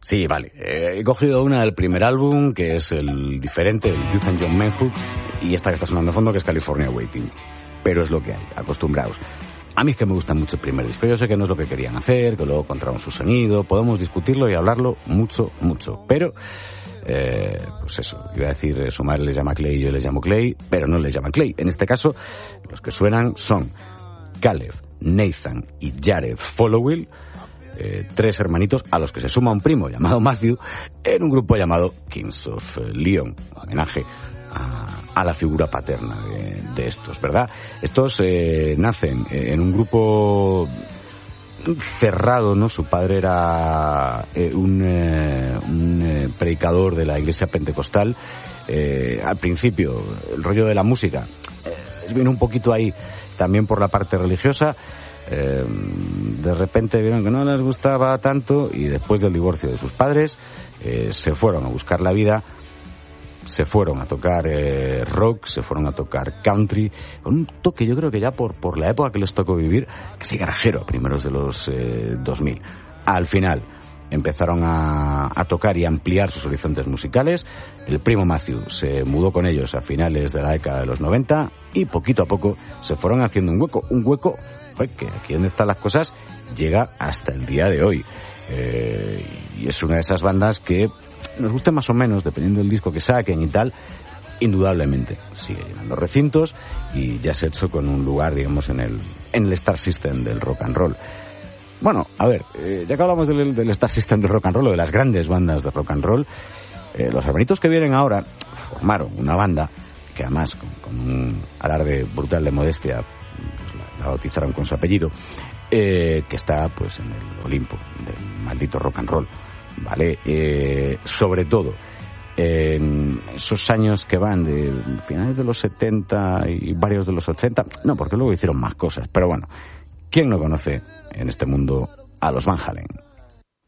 Sí, vale. He cogido una del primer álbum, que es el diferente, el Youth and Young Manhood, y esta que está sonando de fondo, que es California Waiting. Pero es lo que hay, acostumbraos. A mí es que me gusta mucho el primer disco. Yo sé que no es lo que querían hacer, que luego encontraron su sonido, podemos discutirlo y hablarlo mucho, pero... pues eso, iba a decir, su madre les llama Clay y yo les llamo Clay, pero no les llaman Clay. En este caso, los que suenan son Caleb, Nathan y Jared Followill, 3 hermanitos a los que se suma un primo llamado Matthew en un grupo llamado Kings of Leon, homenaje a la figura paterna de estos, ¿verdad? Estos nacen en un grupo cerrado, ¿no? Su padre era un predicador de la iglesia pentecostal. Al principio, el rollo de la música viene un poquito ahí también por la parte religiosa. De repente vieron que no les gustaba tanto y después del divorcio de sus padres se fueron a buscar la vida. Se fueron a tocar rock, se fueron a tocar country, con un toque, yo creo que ya por la época que les tocó vivir, casi garajero a primeros de los 2000. Al final empezaron a tocar y a ampliar sus horizontes musicales. El primo Matthew se mudó con ellos a finales de la década de los 90 y poquito a poco se fueron haciendo un hueco que aquí donde están las cosas llega hasta el día de hoy. Y es una de esas bandas que nos guste más o menos, dependiendo del disco que saquen y tal, indudablemente sigue llenando recintos y ya se ha hecho con un lugar, digamos, en el Star System del rock and roll. Bueno, a ver, ya que hablamos del Star System del rock and roll o de las grandes bandas de rock and roll, los hermanitos que vienen ahora formaron una banda que además con un alarde brutal de modestia pues la bautizaron con su apellido, que está pues en el Olimpo del maldito rock and roll. Vale, sobre todo en esos años que van de finales de los 70 y varios de los 80, no, porque luego hicieron más cosas, pero bueno, ¿quién no conoce en este mundo a los Van Halen?